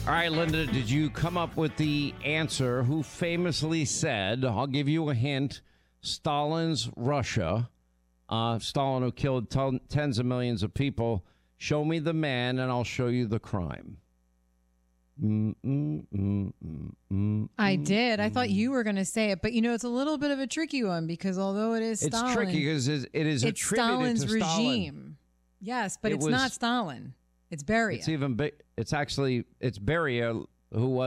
All right, Linda, did you come up with the answer? Who famously said, I'll give you a hint, Stalin's Russia, Stalin who killed tens of millions of people, show me the man and I'll show you the crime. I did. I thought you were going to say it, but it's a little bit of a tricky one because although it is Stalin, it's tricky because it is it's attributed Stalin's to Stalin. regime. Yes, but it's not Stalin. It's Beria. It's even big. It's Beria, who was